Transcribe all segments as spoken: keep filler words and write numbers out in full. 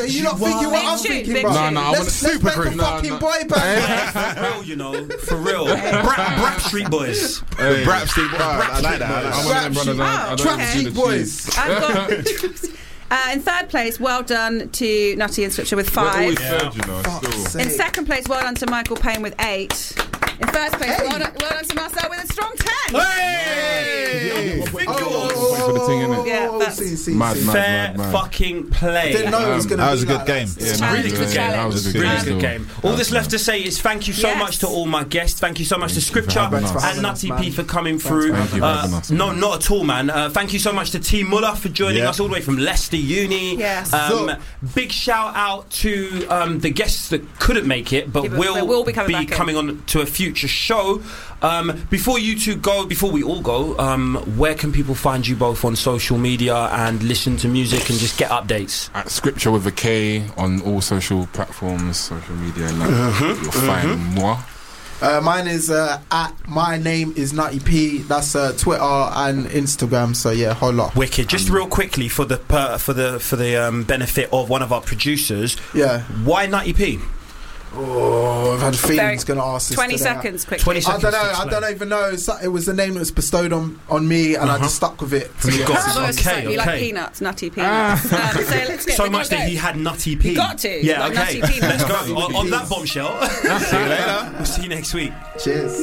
So you not thinking what I'm thinking, bro? No, no, I'm let's, super let's make crew. a No, fucking no. boy band. For real, you know, for real. Brap, Brap Street Boys. Hey. Brap Street Boys. Brap I like that. I like I'm that. one of them brothers. I I don't Trap even do Street the Boys. cheese. I've got. Uh, in third place, well done to Nutty and Scripture with We're five. always third, you know, Fuck's still. sake. In second place, well done to Michael Payne with eight. In first place, well, done, well done to Marcel with a strong ten. Hey! Oh, oh, Wait for the thing, innit? Yeah, oh, that's- see, see, Mad, see. mad. Fair man. fucking play. Didn't know it was Um, going to that was be a good like game. that. Yeah, Challenge Really was good a game. That was a good Really game. good game. All that's left to say is thank you so Yes. much to all my guests. Thank you so much to Thank you for Scripture having us. and Thanks for Nutty having P us, for man. coming Thanks through. for Thank you for Uh, having us, no, man. not at all, man. Uh, thank you so much to T Muller for joining Yeah. us all the way from Leicester Uni. Yes. Um, big shout out to um, the guests that couldn't make it, but Yeah, but will, they will be coming back in. coming on to a future show. Um, before you two go, before we all go, um, where can people find you both on social media and listen to music and just get updates? At Scripture with a K on all social platforms, social media, and that. Mm-hmm. You'll find moi. Uh, mine is uh, at my name is Nutty P. That's uh, Twitter and Instagram. So yeah, whole lot. Wicked. Just real quickly for the per, for the for the um, benefit of one of our producers. Yeah. Why Nutty P? Oh, I've had a feeling Very- he's going to ask this twenty today. seconds, quickly. twenty I seconds. don't know. to I explain. don't even know. It's, it was the name that was bestowed on, on me, and I just stuck with it. You Yeah. got I thought it was just Okay, like, you like okay. peanuts, Nutty peanuts. um, so let's get So we much gotta that go. he had Nutty P. You got to. Yeah, Like okay. Nutty P. Let's go. on, on that bombshell. See you later. We'll see you next week. Cheers.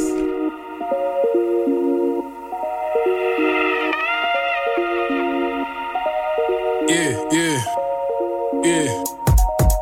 Yeah, yeah, yeah.